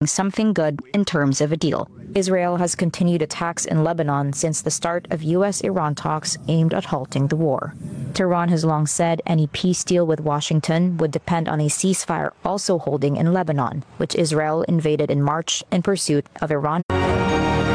something good in terms of a deal. Israel has continued attacks in Lebanon since the start of U.S.-Iran talks aimed at halting the war. Tehran has long said any peace deal with Washington would depend on a ceasefire also holding in Lebanon, which Israel invaded in March in pursuit of Iran.